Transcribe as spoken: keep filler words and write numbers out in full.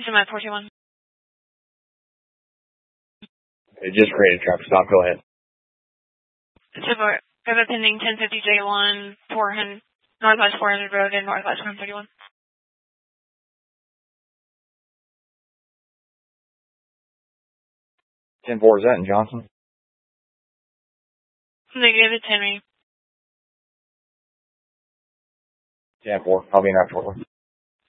Semi four two one. It just created a traffic stop. Go ahead. Support. I have a pending ten fifty J one, four hundred, Northwest four hundred Road and Northwest one thirty-one. ten four, is that in Johnson? Negative, it's Henry. ten four, I'll be in there shortly.